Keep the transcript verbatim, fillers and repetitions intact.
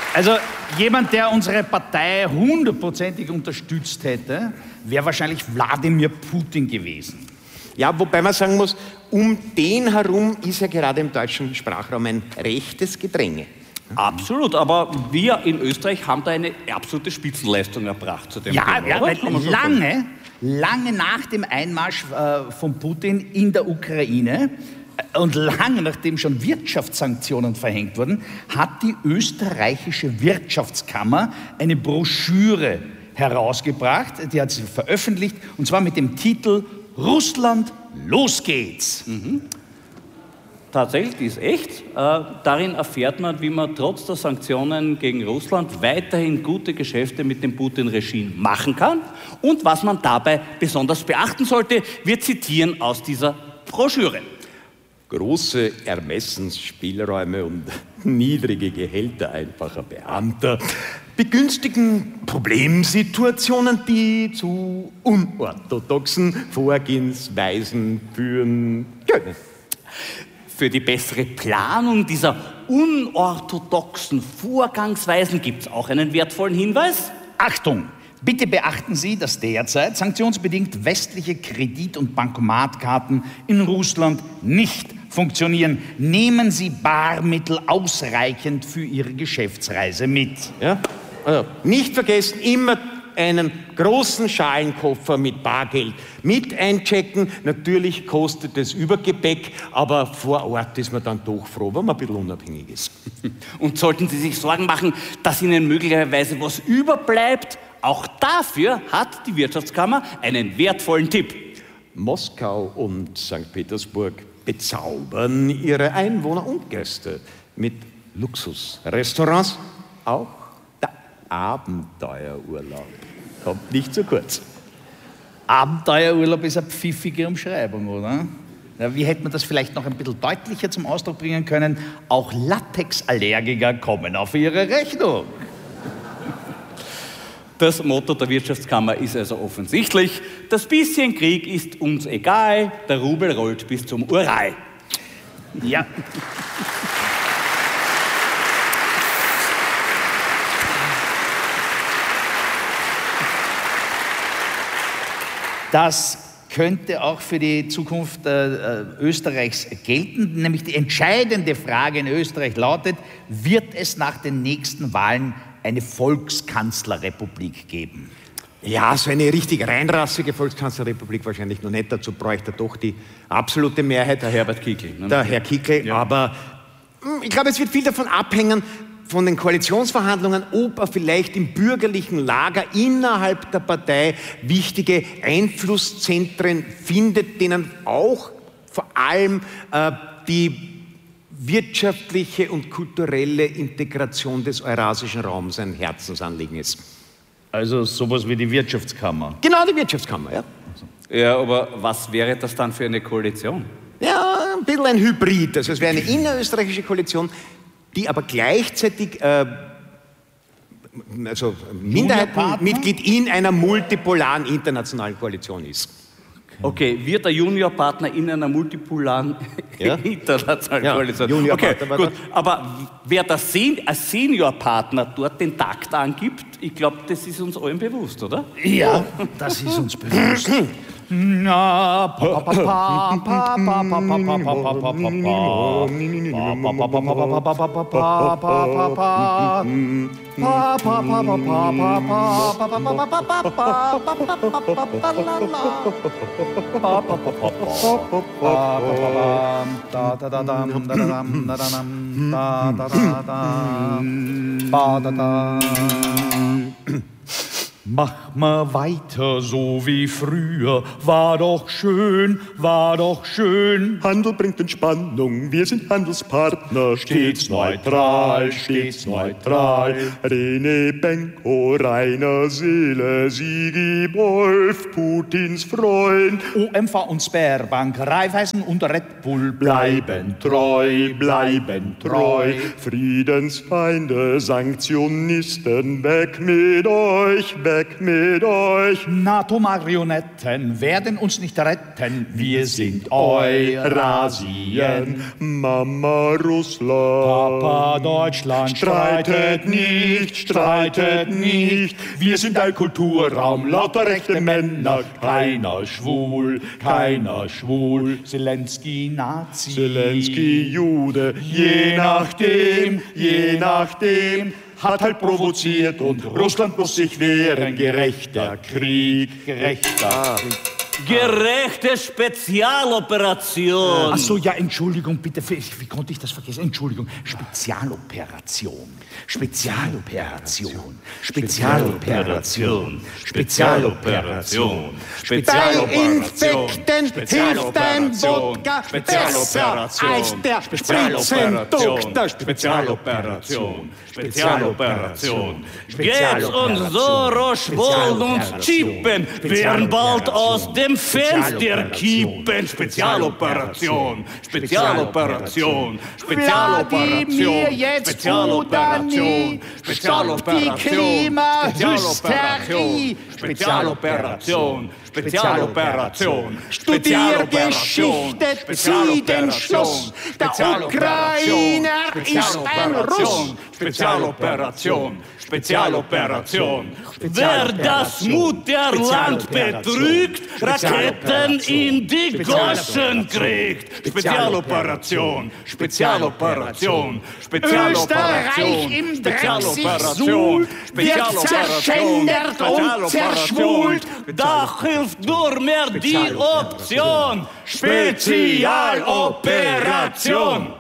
Also jemand, der unsere Partei hundertprozentig unterstützt hätte, wäre wahrscheinlich Wladimir Putin gewesen. Ja, wobei man sagen muss, um den herum ist ja gerade im deutschen Sprachraum ein rechtes Gedränge. Absolut, aber wir in Österreich haben da eine absolute Spitzenleistung erbracht zu dem Ja, Thema, ja, oder? weil Kann man so lange, sagen. lange nach dem Einmarsch äh, von Putin in der Ukraine äh, und lange nachdem schon Wirtschaftssanktionen verhängt wurden, hat die österreichische Wirtschaftskammer eine Broschüre herausgebracht, die hat sie veröffentlicht, und zwar mit dem Titel Russland, los geht's! Mhm. Tatsächlich, die ist echt. Äh, darin erfährt man, wie man trotz der Sanktionen gegen Russland weiterhin gute Geschäfte mit dem Putin-Regime machen kann und was man dabei besonders beachten sollte. Wir zitieren aus dieser Broschüre. Große Ermessensspielräume und niedrige Gehälter einfacher Beamter begünstigen Problemsituationen, die zu unorthodoxen Vorgehensweisen führen können. Für die bessere Planung dieser unorthodoxen Vorgangsweisen gibt es auch einen wertvollen Hinweis. Achtung! Bitte beachten Sie, dass derzeit sanktionsbedingt westliche Kredit- und Bankomatkarten in Russland nicht funktionieren. Nehmen Sie Barmittel ausreichend für Ihre Geschäftsreise mit. Ja? Also, nicht vergessen, immer einen großen Schalenkoffer mit Bargeld mit einchecken. Natürlich kostet es Übergepäck, aber vor Ort ist man dann doch froh, wenn man ein bisschen unabhängig ist. Und sollten Sie sich Sorgen machen, dass Ihnen möglicherweise was überbleibt, auch dafür hat die Wirtschaftskammer einen wertvollen Tipp. Moskau und Sankt Petersburg bezaubern ihre Einwohner und Gäste mit Luxusrestaurants. Auch der Abenteuerurlaub kommt nicht zu kurz. Abenteuerurlaub ist eine pfiffige Umschreibung, oder? Ja, wie hätte man das vielleicht noch ein bisschen deutlicher zum Ausdruck bringen können? Auch Latexallergiker kommen auf ihre Rechnung. Das Motto der Wirtschaftskammer ist also offensichtlich: Das bisschen Krieg ist uns egal, der Rubel rollt bis zum Ural. Ja. Das könnte auch für die Zukunft äh, Österreichs gelten, nämlich die entscheidende Frage in Österreich lautet: Wird es nach den nächsten Wahlen eine Volkskanzlerrepublik geben? Ja, so eine richtig reinrassige Volkskanzlerrepublik wahrscheinlich noch nicht. Dazu bräuchte er doch die absolute Mehrheit. Der Herbert Kickl. Ne? Der Herr Kickl. Ja. Aber ich glaube, es wird viel davon abhängen, von den Koalitionsverhandlungen, ob er vielleicht im bürgerlichen Lager innerhalb der Partei wichtige Einflusszentren findet, denen auch vor allem äh, die wirtschaftliche und kulturelle Integration des eurasischen Raums ein Herzensanliegen ist. Also sowas wie die Wirtschaftskammer. Genau, die Wirtschaftskammer, ja. Ja, aber was wäre das dann für eine Koalition? Ja, ein bisschen ein Hybrid. Also es wäre eine innerösterreichische Koalition, die aber gleichzeitig äh, also Minderheitenmitglied in einer multipolaren internationalen Koalition ist. Okay, wird der Juniorpartner in einer multipolaren ja? internationalen ja, Koalition? Juniorpartner okay, gut. Aber wer das Sen als Seniorpartner dort den Takt angibt, ich glaube, das ist uns allen bewusst, oder? Ja, das ist uns bewusst. Na, pa pa pa pa pa pa pa pa pa pa pa pa pa. Mach mal weiter so wie früher, war doch schön, war doch schön. Handel bringt Entspannung, wir sind Handelspartner, stets neutral, stets neutral. Rene Benko, Rainer Seele, Sigi Wolf, Putins Freund. O M V und Sperrbank, Raiffeisen und Red Bull bleiben treu, bleiben treu. Friedensfeinde, Sanktionisten, weg mit euch, weg weg mit euch. NATO-Marionetten werden uns nicht retten. Wir sind Eurasien. Mama Russland. Papa Deutschland. Streitet nicht, streitet nicht. Wir sind ein Kulturraum, lauter rechte Männer. Keiner schwul, keiner schwul. Zelensky Nazi. Zelensky Jude. Je nachdem, je nachdem. Hat halt provoziert und Russland muss sich wehren. Gerechter Krieg, gerechter Krieg. Gerechte Spezialoperation. Ach so, ja, Entschuldigung, bitte, wie konnte ich das vergessen? Entschuldigung, Spezialoperation, Spezialoperation, Spezialoperation, Spezialoperation, Bei Infekten hilft ein Wodka besser als der Spritzendoktor. Spezialoperation, Spezialoperation. Geht's uns so rosch wollen uns chippen, werden bald aus dem Fenster kippen. Spezialoperation, Spezialoperation, Spezialoperation, Spezialoperation, Spezialoperation, Spezialoperation, Spezialoperation, Studier Geschichte, zieh den Schluss. Der Ukrainer ist ein Russ. Spezialoperation, Spezialoperation. Wer das Mutterland betrügt, Raketen in die Goschen kriegt. Spezialoperation, Spezialoperation, Spezialoperation, Österreich im Brexit-Suhl wird zerschändert und zerschwult. Da hilft nur mehr die Option Spezialoperation.